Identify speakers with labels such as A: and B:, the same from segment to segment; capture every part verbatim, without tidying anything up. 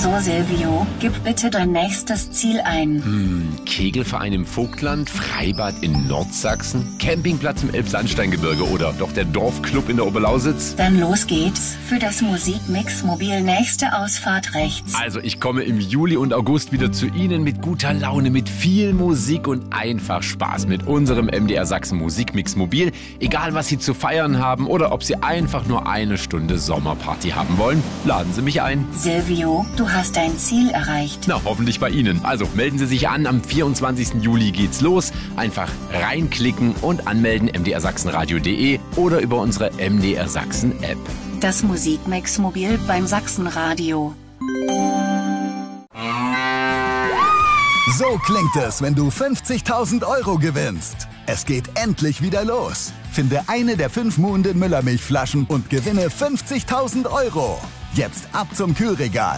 A: So, Silvio, gib bitte dein nächstes Ziel ein.
B: Hm, Kegelverein im Vogtland, Freibad in Nordsachsen, Campingplatz im Elbsandsteingebirge oder doch der Dorfclub in der Oberlausitz?
A: Dann los geht's. Für das Musikmix-Mobil nächste Ausfahrt rechts.
B: Also ich komme im Juli und August wieder zu Ihnen mit guter Laune, mit viel Musik und einfach Spaß mit unserem M D R Sachsen Musikmix-Mobil. Egal, was Sie zu feiern haben oder ob Sie einfach nur eine Stunde Sommerparty haben wollen, laden Sie mich ein.
A: Silvio, du hast dein Ziel erreicht.
B: Na, hoffentlich bei Ihnen. Also melden Sie sich an, am vierundzwanzigsten Juli geht's los. Einfach reinklicken und anmelden m d r sachsenradio punkt de oder über unsere M D R Sachsen App.
A: Das Musikmix-Mobil beim Sachsenradio.
C: So klingt es, wenn du fünfzigtausend Euro gewinnst. Es geht endlich wieder los. Finde eine der fünf Muhnden Müllermilchflaschen und gewinne fünfzigtausend Euro. Jetzt ab zum Kühlregal.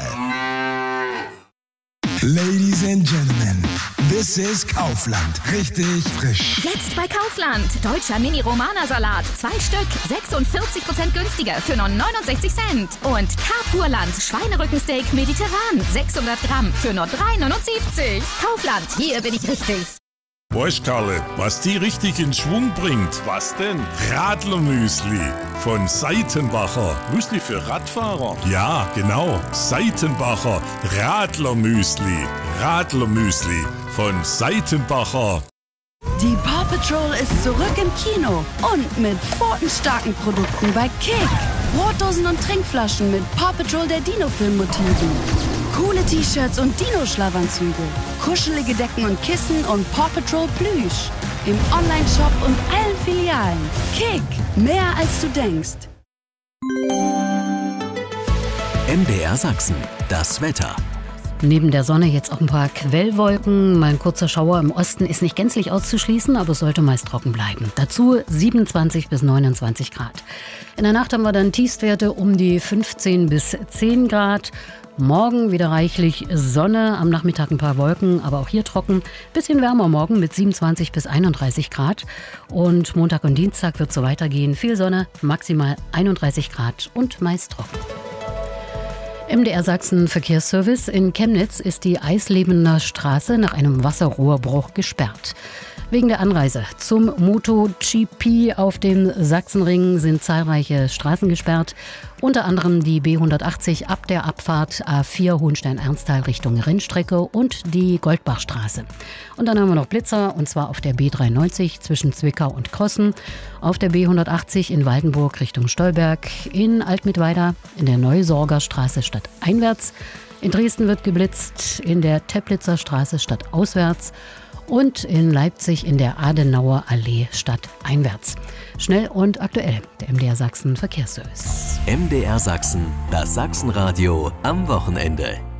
D: Ladies and Gentlemen, this is Kaufland. Richtig frisch.
E: Jetzt bei Kaufland. Deutscher Mini-Romana-Salat. Zwei Stück. sechsundvierzig Prozent günstiger für nur neunundsechzig Cent. Und Carpurland. Schweinerückensteak mediterran. sechshundert Gramm für nur drei neunundsiebzig. Kaufland. Hier bin ich richtig.
F: Weißt Karle, was die richtig in Schwung bringt? Was denn? Radlermüsli von Seitenbacher. Müsli für Radfahrer? Ja, genau. Seitenbacher Radlermüsli. Radlermüsli von Seitenbacher.
G: Die Paw Patrol ist zurück im Kino und mit pfotenstarken Produkten bei Kick. Brotdosen und Trinkflaschen mit Paw Patrol der Dino-Film-Motiven. Coole T-Shirts und Dino-Schlafanzüge. Kuschelige Decken und Kissen und Paw Patrol Plüsch. Im Online-Shop und allen Filialen. Kick, mehr als du denkst.
H: M D R Sachsen, das Wetter.
I: Neben der Sonne jetzt auch ein paar Quellwolken. Mal ein kurzer Schauer im Osten ist nicht gänzlich auszuschließen, aber es sollte meist trocken bleiben. Dazu siebenundzwanzig bis neunundzwanzig Grad. In der Nacht haben wir dann Tiefstwerte um die fünfzehn bis zehn Grad. Morgen wieder reichlich Sonne, am Nachmittag ein paar Wolken, aber auch hier trocken. Bisschen wärmer morgen mit siebenundzwanzig bis einunddreißig Grad. Und Montag und Dienstag wird es so weitergehen. Viel Sonne, maximal einunddreißig Grad und meist trocken. M D R Sachsen Verkehrsservice. In Chemnitz ist die Eislebener Straße nach einem Wasserrohrbruch gesperrt. Wegen der Anreise zum MotoGP auf den Sachsenring sind zahlreiche Straßen gesperrt. Unter anderem die B hundertachtzig ab der Abfahrt A vier Hohenstein-Ernsthal Richtung Rennstrecke und die Goldbachstraße. Und dann haben wir noch Blitzer, und zwar auf der B dreiundneunzig zwischen Zwickau und Krossen, auf der B hundertachtzig in Waldenburg Richtung Stolberg, in Altmittweida in der Neusorger Straße stadteinwärts. In Dresden wird geblitzt, in der Teplitzer Straße stadtauswärts. Und in Leipzig in der Adenauer Allee stadteinwärts. Schnell und aktuell, der M D R Sachsen Verkehrsservice.
H: M D R Sachsen, das Sachsenradio am Wochenende.